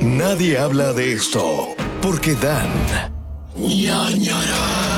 Nadie habla de esto porque dan ñañaras.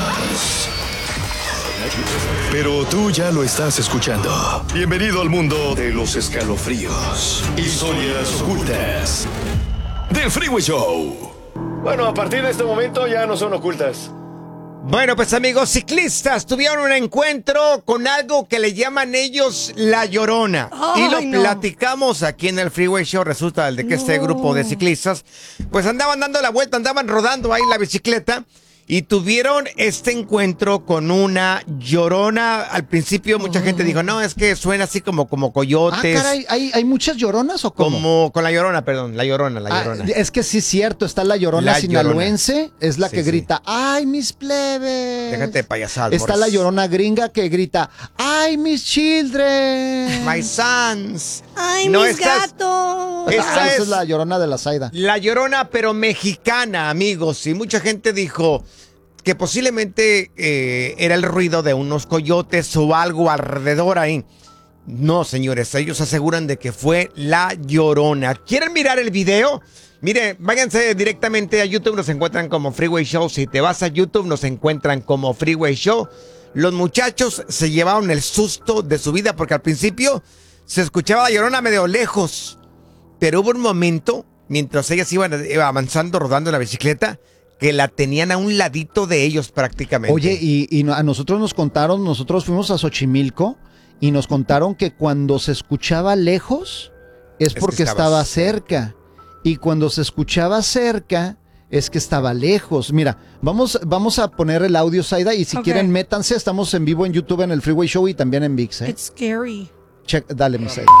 Pero tú ya lo estás escuchando. Bienvenido al mundo de los escalofríos, historias ocultas del Freeway Show. Bueno, a partir de este momento ya no son ocultas. Bueno, pues amigos ciclistas tuvieron un encuentro con algo que le llaman ellos La Llorona. Ay, y lo no. platicamos aquí en el Freeway Show. Resulta de que este grupo de ciclistas pues andaban dando la vuelta, andaban rodando ahí la bicicleta y tuvieron este encuentro con una llorona. Al principio mucha gente dijo, no, es que suena así como coyotes. Ah, caray, ¿hay muchas lloronas o cómo? Como con la llorona, perdón, la llorona. Es que sí es cierto, está la llorona La sinaloense, es la Sí, que sí. grita, ¡ay, mis plebes! Déjate de payasadas, Está Morris. la llorona gringa que grita, ¡ay, mis children! My sons. ¡Ay, No, mis esta es- gatos! esa Esa es es la llorona de la Zaida. La Llorona, pero mexicana, amigos. Y mucha gente dijo que posiblemente era el ruido de unos coyotes o algo alrededor ahí. No, señores, ellos aseguran de que fue La Llorona. ¿Quieren mirar el video? Mire, váyanse directamente a YouTube, nos encuentran como Freeway Show. Si te vas a YouTube, nos encuentran como Freeway Show. Los muchachos se llevaron el susto de su vida porque al principio se escuchaba La Llorona medio lejos. Pero hubo un momento, mientras ellas iban avanzando, rodando en la bicicleta, que la tenían a un ladito de ellos prácticamente. Oye, a nosotros nos contaron, nosotros fuimos a Xochimilco y nos contaron que cuando se escuchaba lejos es que porque estaba estaba cerca. Y cuando se escuchaba cerca es que estaba lejos. Mira, vamos a poner el audio, Zaida, y si Ok. quieren métanse, estamos en vivo en YouTube en el Freeway Show y también en VIX, ¿eh? It's scary. Dale, mi Zaida.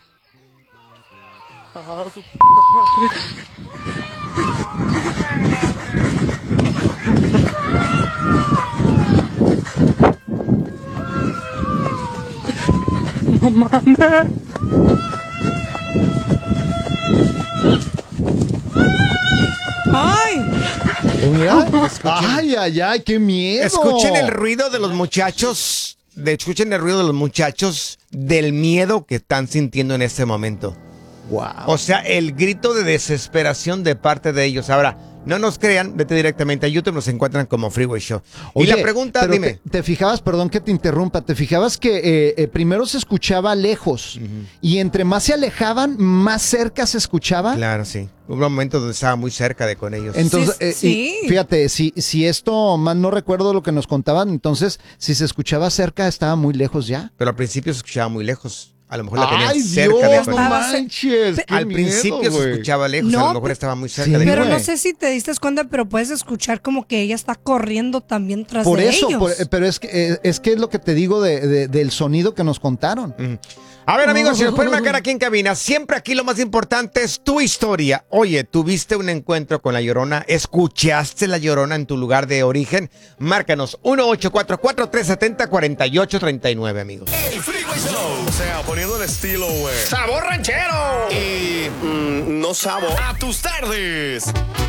¡Ay! Mira, ay, qué miedo. Escuchen el ruido de los muchachos. Escuchen el ruido de los muchachos del miedo que están sintiendo en este momento. Wow. O sea, el grito de desesperación de parte de ellos. Ahora, no nos crean, vete directamente a YouTube, nos encuentran como Freeway Show. Y Oye, la pregunta, pero dime. te fijabas, perdón que te interrumpa, te fijabas que primero se escuchaba lejos y entre más se alejaban, más cerca se escuchaba. Claro, sí. Hubo un momento donde estaba muy cerca de con ellos. Entonces, Sí. y fíjate, si esto mal no recuerdo lo que nos contaban, entonces si se escuchaba cerca, estaba muy lejos ya. Pero al principio se escuchaba muy lejos. A lo mejor la tenían ¡Ay, cerca Dios, de no con Estaba manches! ¡Qué Al miedo, principio se güey! escuchaba lejos, No, a lo mejor estaba muy cerca sí, de Pero güey. no sé si te diste cuenta, pero puedes escuchar como que ella está corriendo también tras Por de eso, ellos. pero es que es lo que te digo del sonido que nos contaron. A ver, amigos, si nos pueden marcar aquí en cabina, siempre aquí lo más importante es tu historia. Oye, ¿tuviste un encuentro con La Llorona? ¿Escuchaste La Llorona en tu lugar de origen? Márcanos 1-844-370-4839, amigos. El Freeway Show. O sea, poniendo el estilo, güey. ¡Sabor ranchero! Y no sabo a tus tardes.